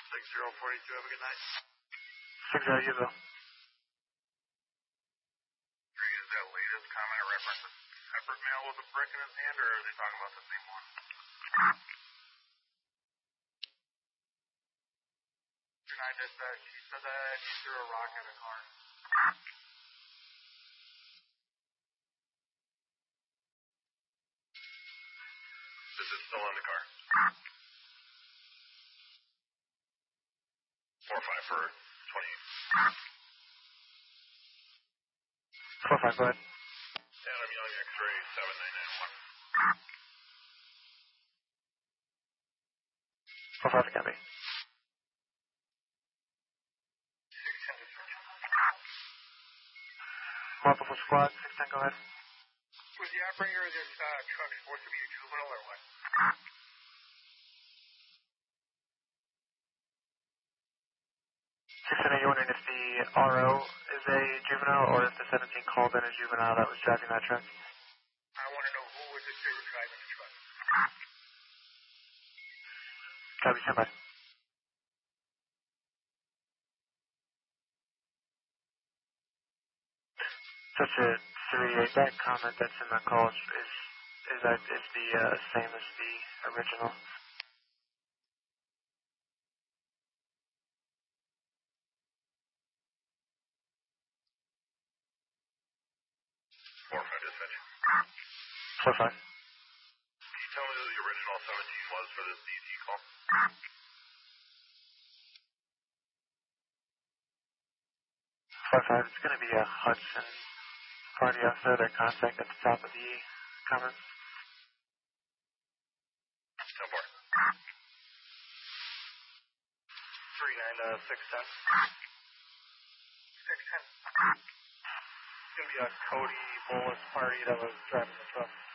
6042, have a good night. 60, you will. 3 is that latest comment or reference a separate male with a brick in his hand, or are they talking about the same one? 29 dispatch, he said that he threw a rock at a car. This is still in the car. 4-5 for 28. 4-5, go ahead. Adam Young, X-ray 7991. 4-5, copy. 610 dispatch. Multiple squad, 610, go ahead. Was the operator of this truck supposed to be a juvenile or what? 610, you wondering if the RO is a juvenile or if the 17 called in a juvenile that was driving that truck? I want to know who was it that was driving the truck. Copy, stand by. Such a 3-8, that comment that's in the call is the same as the original. Dispatch. 4-5. Can you tell me who the original 17 was for this DZ call? 4-5, it's going to be a Hudson party officer, their contact at the top of the comments. 10-4. 39 610. 610. It's going to be a Cody Bolus party that was driving the truck.